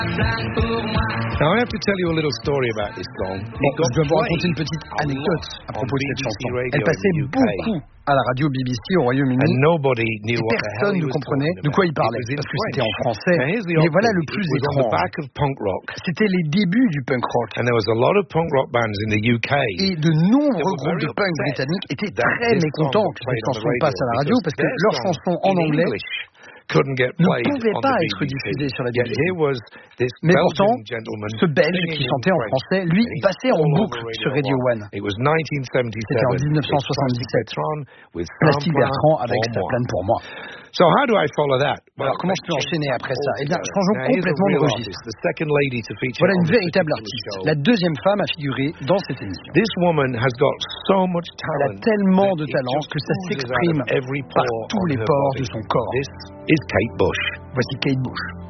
Now I have to tell you a little story about this song. Bon, je dois vous raconter une petite anecdote à propos de cette chanson. Elle passait beaucoup à la radio BBC au Royaume-Uni et personne ne comprenait de quoi il parlait parce que c'était en français. Mais voilà le plus étrange. C'était les débuts du punk rock. Et de nombreux groupes de punk britanniques étaient très mécontents que cette chanson passe à la radio parce que leurs chansons en anglais ne pouvaient pas être diffusées sur la BBC. Mais pourtant, ce Belge qui chantait en français, lui, passait en boucle sur Radio One. C'était en 1977. Plastique Bertrand avec Sa plane pour moi. Alors comment je peux enchaîner après ça? Eh bien, changeons complètement de registre. Voilà une véritable artiste, la deuxième femme à figurer dans cette émission. Elle a tellement de talent que ça s'exprime par tous les pores de son corps. Voici Kate Bush.